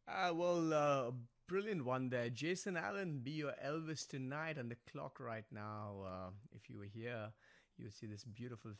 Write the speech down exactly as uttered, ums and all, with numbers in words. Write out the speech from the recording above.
Ah, well, uh, brilliant one there. Jason Allen, be your Elvis tonight on the clock right now. Uh, if you were here, you would see this beautiful